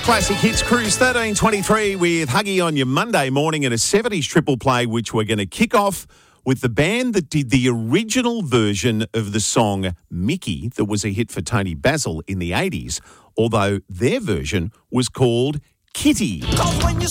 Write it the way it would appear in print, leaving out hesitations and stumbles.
Classic Hits Cruise 1323 with Huggy on your Monday morning at a 70s triple play, which we're going to kick off with the band that did the original version of the song Mickey that was a hit for Tony Basil in the 80s, although their version was called Kitty.